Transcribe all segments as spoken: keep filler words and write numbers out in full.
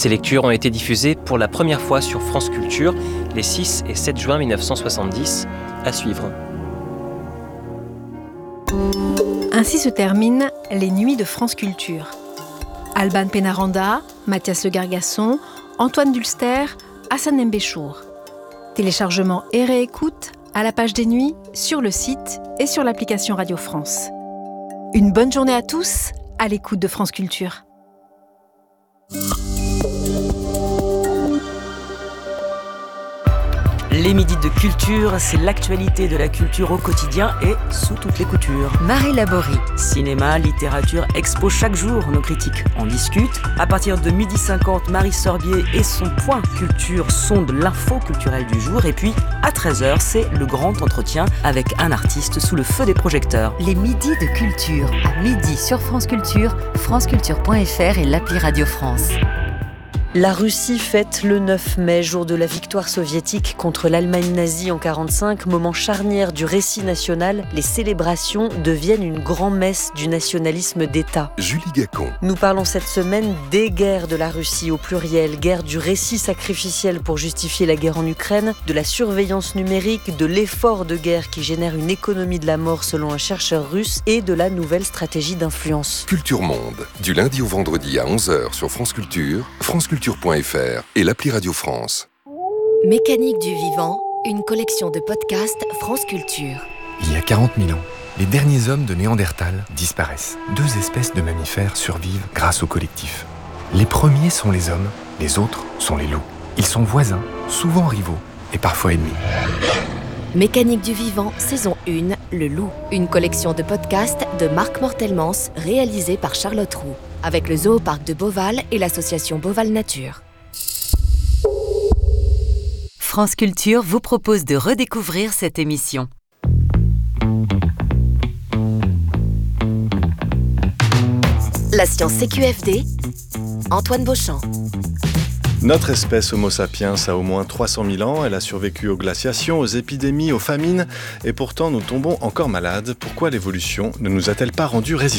Ces lectures ont été diffusées pour la première fois sur France Culture les six et sept juin mille neuf cent soixante-dix. À suivre. Ainsi se terminent les nuits de France Culture. Alban Pénaranda, Mathias Le Gargasson, Antoine Dulster, Hassan Mbéchour. Téléchargement et réécoute à la page des nuits, sur le site et sur l'application Radio France. Une bonne journée à tous, à l'écoute de France Culture. Les midis de culture, c'est l'actualité de la culture au quotidien et sous toutes les coutures. Marie Laborie. Cinéma, littérature, expo chaque jour, nos critiques en discutent. À partir de midi cinquante, Marie Sorbier et son point culture sondent l'info culturelle du jour. Et puis, à treize heures, c'est le grand entretien avec un artiste sous le feu des projecteurs. Les midis de culture, à midi sur France Culture, franceculture point f r et l'appli Radio France. La Russie fête le neuf mai, jour de la victoire soviétique contre l'Allemagne nazie en quarante-cinq, moment charnière du récit national. Les célébrations deviennent une grand-messe du nationalisme d'État. Julie Gacon. Nous parlons cette semaine des guerres de la Russie au pluriel, guerre du récit sacrificiel pour justifier la guerre en Ukraine, de la surveillance numérique, de l'effort de guerre qui génère une économie de la mort selon un chercheur russe et de la nouvelle stratégie d'influence. Culture Monde, du lundi au vendredi à onze heures sur France Culture, France Culture. .fr et l'appli Radio France. Mécanique du vivant, une collection de podcasts France Culture. Il y a quarante mille ans, les derniers hommes de Néandertal disparaissent. Deux espèces de mammifères survivent grâce au collectif. Les premiers sont les hommes, les autres sont les loups. Ils sont voisins, souvent rivaux et parfois ennemis. Mécanique du vivant, saison un, Le Loup. Une collection de podcasts de Marc Mortelmans, réalisée par Charlotte Roux, avec le Zooparc de Beauval et l'association Beauval Nature. France Culture vous propose de redécouvrir cette émission. La science C Q F D, Antoine Beauchamp. Notre espèce Homo sapiens a au moins trois cent mille ans. Elle a survécu aux glaciations, aux épidémies, aux famines. Et pourtant, nous tombons encore malades. Pourquoi l'évolution ne nous a-t-elle pas rendus résistants ?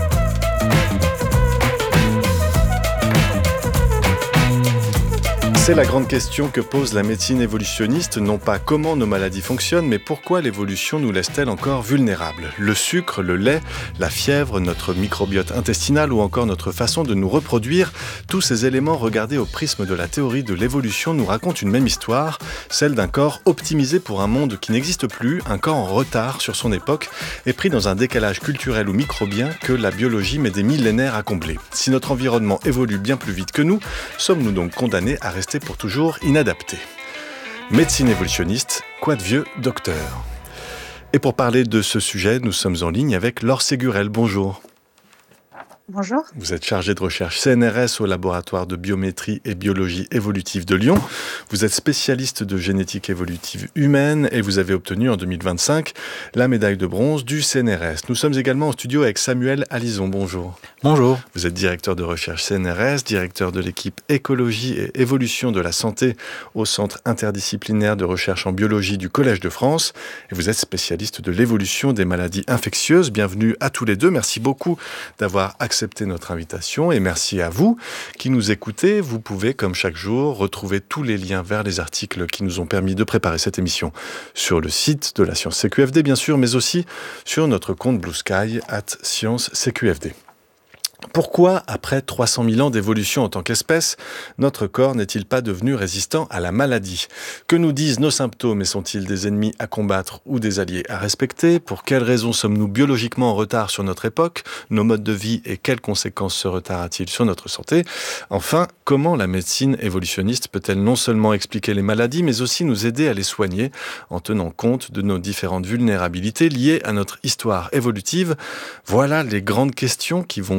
C'est la grande question que pose la médecine évolutionniste, non pas comment nos maladies fonctionnent, mais pourquoi l'évolution nous laisse-t-elle encore vulnérables ? Le sucre, le lait, la fièvre, notre microbiote intestinal ou encore notre façon de nous reproduire, tous ces éléments regardés au prisme de la théorie de l'évolution nous racontent une même histoire, celle d'un corps optimisé pour un monde qui n'existe plus, un corps en retard sur son époque et pris dans un décalage culturel ou microbien que la biologie met des millénaires à combler. Si notre environnement évolue bien plus vite que nous, sommes-nous donc condamnés à rester pour toujours inadapté. Médecine évolutionniste, quoi de vieux, docteur ? Et pour parler de ce sujet, nous sommes en ligne avec Laure Ségurel. Bonjour. Bonjour. Vous êtes chargée de recherche C N R S au laboratoire de biométrie et biologie évolutive de Lyon. Vous êtes spécialiste de génétique évolutive humaine et vous avez obtenu en deux mille vingt-cinq la médaille de bronze du C N R S. Nous sommes également en studio avec Samuel Alison. Bonjour. Bonjour. Vous êtes directeur de recherche C N R S, directeur de l'équipe écologie et évolution de la santé au Centre interdisciplinaire de recherche en biologie du Collège de France. Et vous êtes spécialiste de l'évolution des maladies infectieuses. Bienvenue à tous les deux. Merci beaucoup d'avoir accepté notre invitation et merci à vous qui nous écoutez. Vous pouvez, comme chaque jour, retrouver tous les liens vers les articles qui nous ont permis de préparer cette émission sur le site de la Science C Q F D, bien sûr, mais aussi sur notre compte Blue Sky arobase science C Q F D. Pourquoi, après trois cent mille ans d'évolution en tant qu'espèce, notre corps n'est-il pas devenu résistant à la maladie ? Que nous disent nos symptômes et sont-ils des ennemis à combattre ou des alliés à respecter ? Pour quelles raisons sommes-nous biologiquement en retard sur notre époque, nos modes de vie et quelles conséquences ce retard a-t-il sur notre santé ? Enfin, comment la médecine évolutionniste peut-elle non seulement expliquer les maladies, mais aussi nous aider à les soigner en tenant compte de nos différentes vulnérabilités liées à notre histoire évolutive ? Voilà les grandes questions qui vont